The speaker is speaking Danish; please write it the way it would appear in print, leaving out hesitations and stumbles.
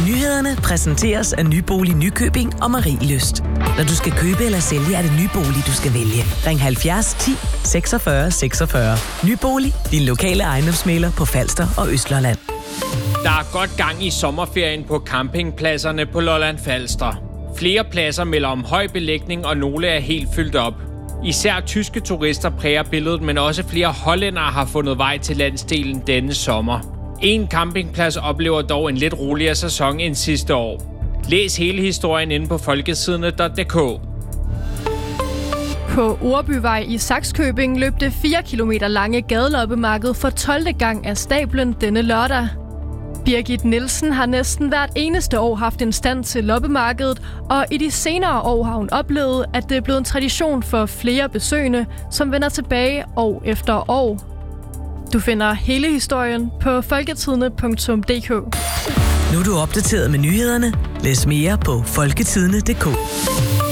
Nyhederne præsenteres af Nybolig Nykøbing og Marielyst. Når du skal købe eller sælge, er det Nybolig, du skal vælge. Ring 70 10 46 46. Nybolig, din lokale ejendomsmægler på Falster og Østlolland. Der er godt gang i sommerferien på campingpladserne på Lolland Falster. Flere pladser melder om høj belægning, og nogle er helt fyldt op. Især tyske turister præger billedet, men også flere hollændere har fundet vej til landsdelen denne sommer. En campingplads oplever dog en lidt roligere sæson end sidste år. Læs hele historien inde på folketidene.dk. På Orbyvej i Sakskøbing løb det 4 kilometer lange gadeloppemarked for 12. gang af stablen denne lørdag. Birgit Nielsen har næsten hvert eneste år haft en stand til loppemarkedet, og i de senere år har hun oplevet, at det er blevet en tradition for flere besøgende, som vender tilbage år efter år. Du finder hele historien på folketidene.dk. Nu er du opdateret med nyhederne. Læs mere på folketidene.dk.